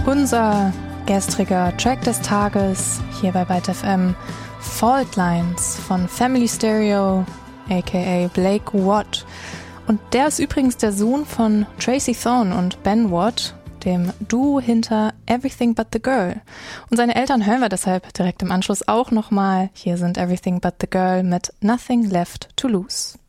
Unser gestriger Track des Tages hier bei Byte FM, Fault Lines von Family Stereo, aka Blake Watt. Und der ist übrigens der Sohn von Tracy Thorn und Ben Watt, dem Duo hinter Everything But The Girl. Und seine Eltern hören wir deshalb direkt im Anschluss auch nochmal. Hier sind Everything But The Girl mit Nothing Left To Lose.